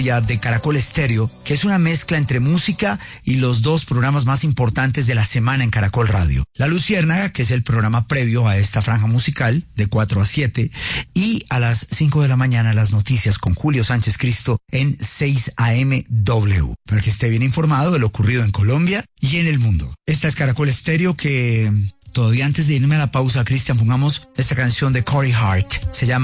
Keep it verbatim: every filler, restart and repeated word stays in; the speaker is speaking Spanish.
de Caracol Estéreo, que es una mezcla entre música y los dos programas más importantes de la semana en Caracol Radio. La Luciérnaga, que es el programa previo a esta franja musical, de cuatro a siete, y a las cinco de la mañana las noticias con Julio Sánchez Cristo en seis A M W, para que esté bien informado de lo ocurrido en Colombia y en el mundo. Esta es Caracol Estéreo, que todavía antes de irme a la pausa, Cristian, pongamos esta canción de Corey Hart. Se llama